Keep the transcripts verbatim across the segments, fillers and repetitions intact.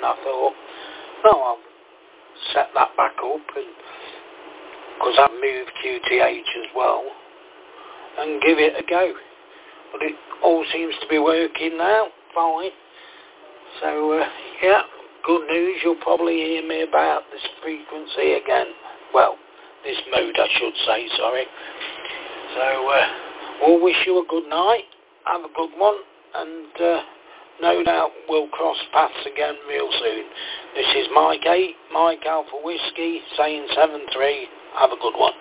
and I thought, well, I'll set that back up, and because I've moved Q T H as well, and give it a go. But it all seems to be working now, fine. So, uh, yeah, good news. You'll probably hear me about this frequency again. Well, this mode, I should say, sorry. So, uh, we'll wish you a good night. Have a good one. And uh, no doubt we'll cross paths again real soon. This is Mike eight, Mike Alpha Whiskey, saying seven three. Have a good one.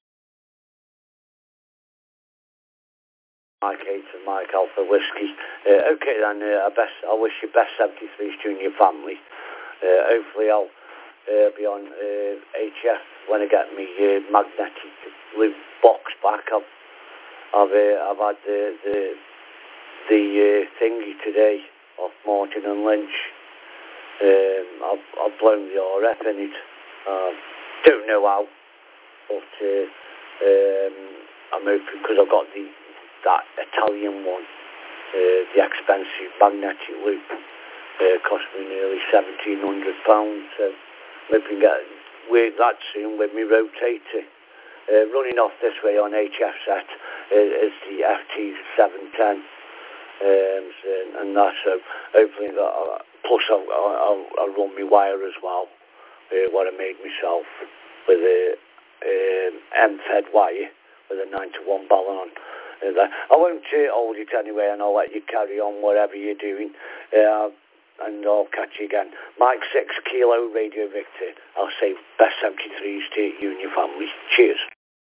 Mike eight and Mike Alpha Whiskey. Uh, okay then, uh, I, best, I wish you best seventy-threes to you and your family. Uh, hopefully I'll uh, be on uh, H F when I get my uh, magnetic loop box back. I've, I've, uh, I've had the the, the uh, thingy today off Martin and Lynch. Um, I've, I've blown the R F in it. Uh, don't know how, but uh, um, I'm hoping because I've got the that Italian one, uh, the expensive magnetic loop, uh, cost me nearly seventeen hundred pounds. So I'm hoping to get with that soon with my rotator. Uh, running off this way on H F set uh, is the F T seven ten, um, so, and that. So hopefully that. Uh, plus I'll, I'll, I'll run my wire as well, uh, what I made myself with a um, M-fed wire with a nine to one balun on. I won't uh, hold it anyway, and I'll let you carry on whatever you're doing, uh, and I'll catch you again. Mike six Kilo Radio Victor. I'll say best seventy-threes to you and your family. Cheers.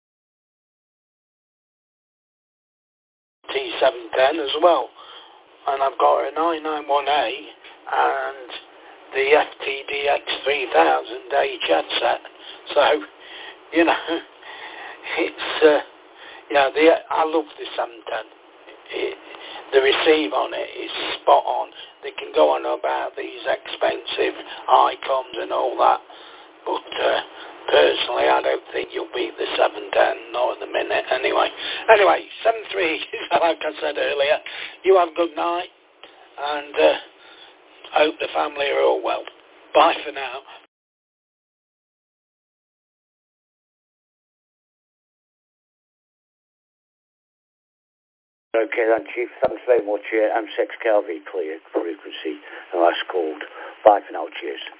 T seven ten as well, and I've got a nine ninety-one A and the F T D X three thousand H F set. So, you know, it's... Uh, Yeah, the, I love the seven ten. It, the receive on it is spot on. They can go on about these expensive icons and all that, but uh, personally I don't think you'll beat the seven ten, not at the minute anyway. Anyway, seven three, like I said earlier, you have a good night, and uh, hope the family are all well. Bye for now. Okay then, Chief, thanks very much. Uh, M six K L V clear frequency, and that's called. Bye for now, cheers.